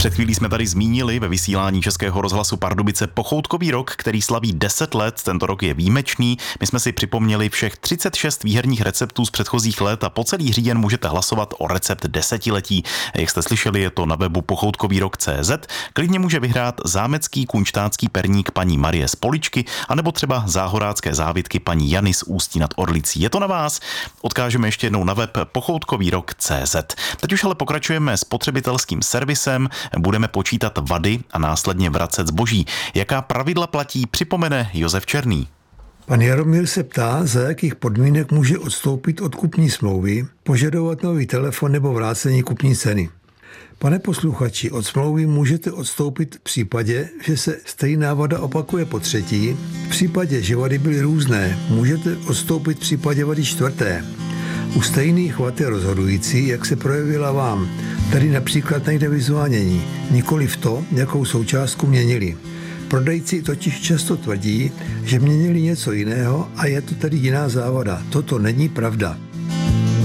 Před chvílí jsme tady zmínili ve vysílání Českého rozhlasu Pardubice pochoutkový rok, který slaví 10 let. Tento rok je výjimečný. My jsme si připomněli všech 36 výherních receptů z předchozích let a po celý říjen můžete hlasovat o recept desetiletí. Jak jste slyšeli, je to na webu pochoutkovýrok.cz. Klidně může vyhrát zámecký kunštácký perník paní Marie z Poličky, anebo třeba záhorácké závitky paní Jany z Ústí nad Orlicí. Je to na vás. Odkážeme ještě jednou na web pochoutkovýrok.cz. Teď už ale pokračujeme spotřebitelským servisem. Budeme počítat vady a následně vracet zboží. Jaká pravidla platí, připomene Josef Černý. Pan Jaromír se ptá, za jakých podmínek může odstoupit od kupní smlouvy, požadovat nový telefon nebo vrácení kupní ceny. Pane posluchači, od smlouvy můžete odstoupit v případě, že se stejná vada opakuje po třetí. V případě, že vady byly různé, můžete odstoupit v případě vady čtvrté. U stejných vad je rozhodující, jak se projevila vám. Tady například najde vyzvánění, nikoli v to, jakou součástku měnili. Prodejci totiž často tvrdí, že měnili něco jiného a je to tedy jiná závada. Toto není pravda.